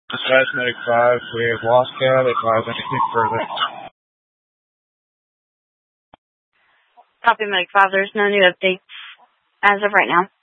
Dispatch Medic 5, we have lost cat, advise anything further. Copy Medic 5, there's no new updates as of right now.